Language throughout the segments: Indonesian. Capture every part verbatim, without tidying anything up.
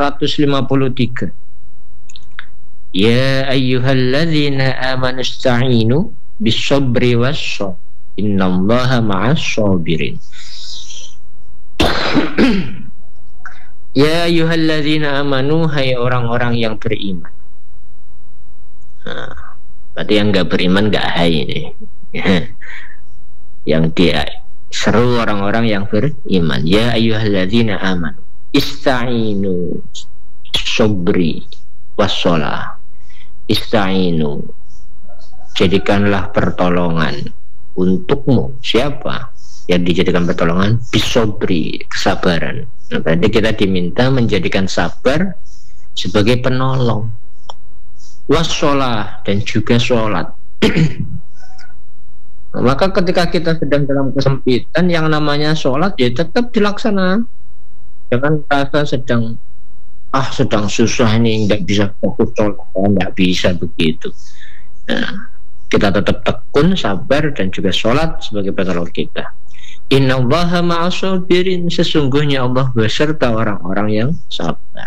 seratus lima puluh tiga. Ya ayyuhalladzina amanu ista'inu bis-sabri was-sabr innallaha ma'as sabirin. Ya ayyuhalladzina amanu, hai orang-orang yang beriman. Nah, berarti yang enggak beriman enggak hai ini. Yang dia seru orang-orang yang beriman. Ya ayyuhalladzina amanu ista'inu sabri wassalah. Ista'inu, jadikanlah pertolongan untukmu. Siapa yang dijadikan pertolongan? Bisobri, kesabaran. Nah, berarti kita diminta menjadikan sabar sebagai penolong. Wassalah, dan juga sholat. Maka ketika kita sedang dalam kesempitan, yang namanya sholat ya tetap dilaksanakan. Jangan rasa sedang ah sedang susah ini nggak bisa fokus sholat, nggak bisa begitu. Nah, kita tetap tekun, sabar, dan juga sholat sebagai penolong kita. Innallaha ma'as sabirin, sesungguhnya Allah beserta orang-orang yang sabar.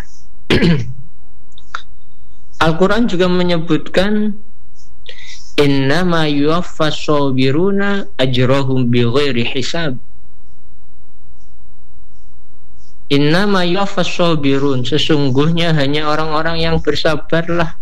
Al-Quran juga menyebutkan innama yuwaffas sabiruna ajrahum bighairi hisab. Innama yuwaffas sabirun, sesungguhnya hanya orang-orang yang bersabarlah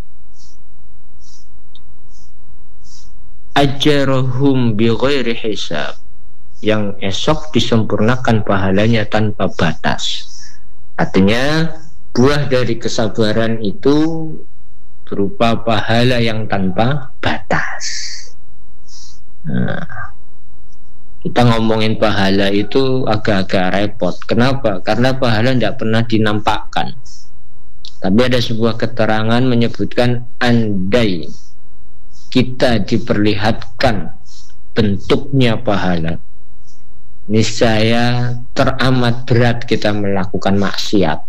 ajrahum bighairi hisab, yang esok disempurnakan pahalanya tanpa batas. Artinya buah dari kesabaran itu berupa pahala yang tanpa batas. Nah, kita ngomongin pahala itu agak-agak repot. Kenapa? Karena pahala tidak pernah dinampakkan. Tapi ada sebuah keterangan menyebutkan andai kita diperlihatkan bentuknya pahala, niscaya teramat berat kita melakukan maksiat.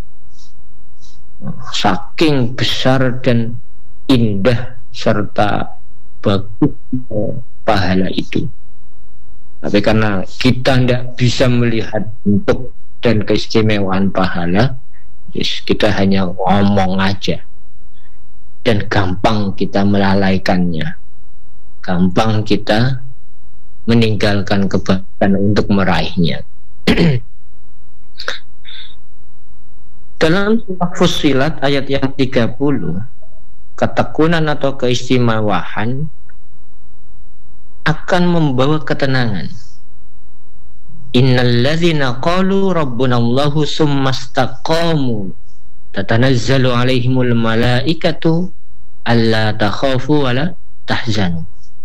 Saking besar dan indah serta bagus pahala itu. Tapi karena kita tidak bisa melihat bentuk dan keistimewaan pahala, kita hanya ngomong aja, dan gampang kita melalaikannya, gampang kita meninggalkan kebaikan untuk meraihnya. Dalam surah Fussilat ayat yang tiga puluh, ketekunan atau keistimewaan akan membawa ketenangan. Innalladzina qalu rabbunallahu summastaqamu tatanazzalu alaihimul malaikatu alla takhafu wala tahzanu.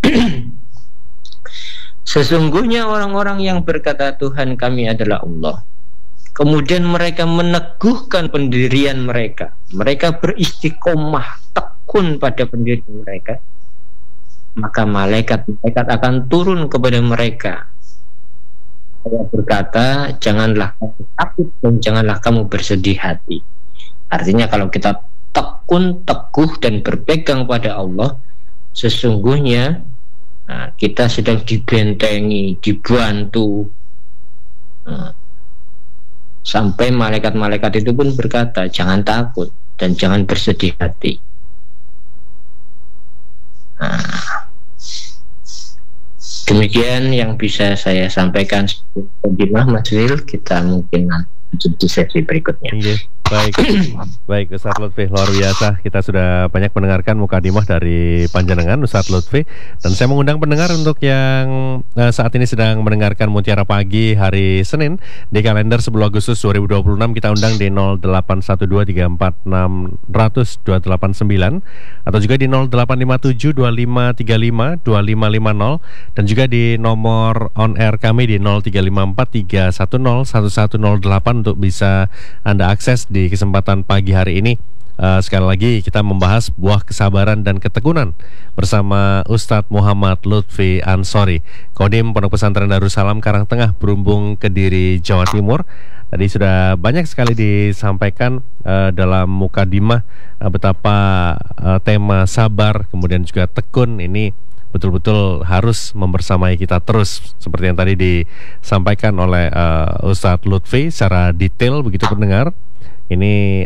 Sesungguhnya orang-orang yang berkata Tuhan kami adalah Allah, kemudian mereka meneguhkan pendirian mereka, mereka beristiqomah tekun pada pendirian mereka, maka malaikat-malaikat akan turun kepada mereka. Saya berkata, janganlah kamu takut dan janganlah kamu bersedih hati. Artinya kalau kita tekun, teguh dan berpegang pada Allah, sesungguhnya nah, kita sedang dibentengi, dibantu. Nah, sampai malaikat-malaikat itu pun berkata, jangan takut dan jangan bersedih hati. Nah, demikian yang bisa saya sampaikan. Mas Wil, kita mungkin lanjut di sesi berikutnya. Okay. Baik, baik Ustadz Lutfi, luar biasa. Kita sudah banyak mendengarkan mukadimah dari panjenengan Ustadz Lutfi. Dan saya mengundang pendengar untuk yang uh, saat ini sedang mendengarkan Mutiara Pagi hari Senin di kalender sepuluh Agustus dua ribu dua puluh enam. Kita undang di nol delapan satu dua tiga empat enam nol nol dua delapan sembilan atau juga di nol delapan lima tujuh dua lima tiga lima dua lima lima nol, dan juga di nomor on air kami di nol tiga lima empat tiga satu nol satu satu nol delapan untuk bisa Anda akses di kesempatan pagi hari ini. Uh, sekali lagi kita membahas buah kesabaran dan ketekunan bersama Ustadz Muhammad Lutfi Ansori, Kodim Pondok Pesantren Darussalam Karangtengah, Berumbung, Kediri, Jawa Timur. Tadi sudah banyak sekali disampaikan uh, dalam mukadimah uh, betapa uh, tema sabar kemudian juga tekun ini betul-betul harus membersamai kita terus, seperti yang tadi disampaikan oleh uh, Ustadz Lutfi secara detail begitu pendengar. Ini